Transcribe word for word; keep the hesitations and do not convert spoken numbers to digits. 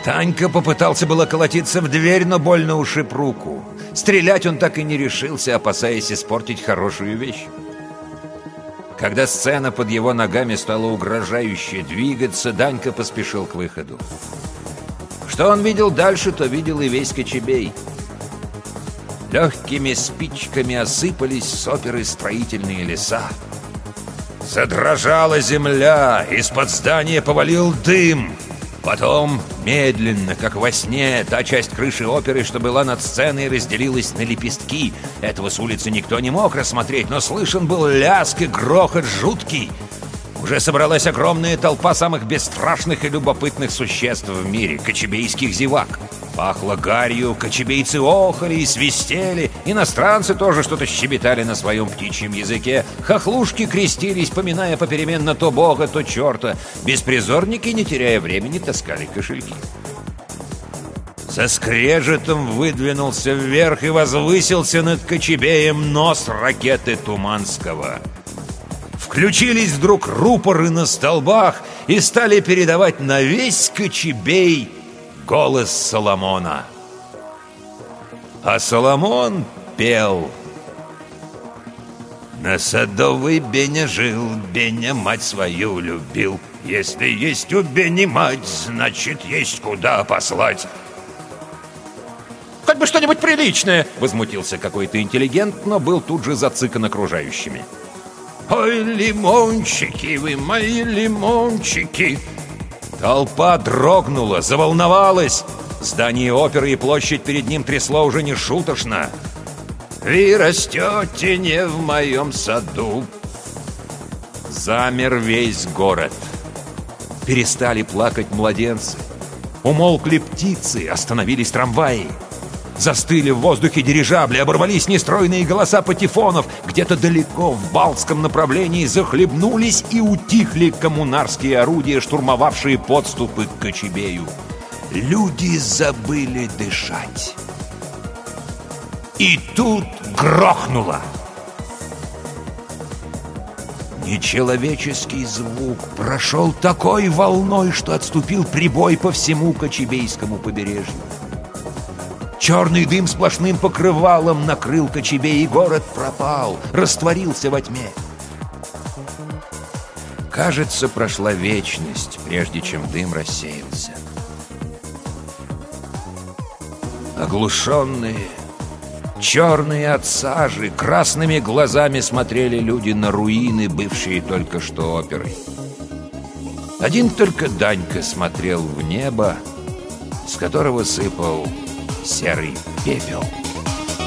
Танька попытался было колотиться в дверь, но больно ушиб руку. Стрелять он так и не решился, опасаясь испортить хорошую вещь. Когда сцена под его ногами стала угрожающе двигаться, Данька поспешил к выходу. Что он видел дальше, то видел и весь Кочубей. Легкими спичками осыпались с оперы строительные леса. Задрожала земля, из-под здания повалил дым. Потом, медленно, как во сне, та часть крыши оперы, что была над сценой, разделилась на лепестки. Этого с улицы никто не мог рассмотреть, но слышен был лязг и грохот жуткий. Уже собралась огромная толпа самых бесстрашных и любопытных существ в мире — кочубейских зевак. Пахло гарью, кочубейцы охали и свистели, иностранцы тоже что-то щебетали на своем птичьем языке, хохлушки крестились, поминая попеременно то бога, то черта, беспризорники, не теряя времени, таскали кошельки. Со скрежетом выдвинулся вверх и возвысился над Кочубеем нос ракеты Туманского. Включились вдруг рупоры на столбах и стали передавать на весь Кочубей голос Соломона. А Соломон пел: «На Садовой Беня жил, Беня мать свою любил. Если есть у Бени мать, значит, есть куда послать». «Хоть бы что-нибудь приличное!» — возмутился какой-то интеллигент, но был тут же зацикан окружающими. «Ой, лимончики вы, мои лимончики!» Толпа дрогнула, заволновалась. Здание оперы и площадь перед ним трясло уже не шуточно. «Вы растете не в моем саду». Замер весь город. Перестали плакать младенцы. Умолкли птицы, остановились трамваи. Застыли в воздухе дирижабли, оборвались нестройные голоса патефонов. Где-то далеко, в Балтском направлении, захлебнулись и утихли коммунарские орудия, штурмовавшие подступы к Кочубею. Люди забыли дышать. И тут грохнуло. Нечеловеческий звук прошел такой волной, что отступил прибой по всему Кочубейскому побережью. Черный дым сплошным покрывалом накрыл Кочубей, и город пропал, растворился во тьме. Кажется, прошла вечность, прежде чем дым рассеялся. Оглушенные, черные от сажи, красными глазами смотрели люди на руины, бывшие только что оперой. Один только Данька смотрел в небо, с которого сыпал серый пепел.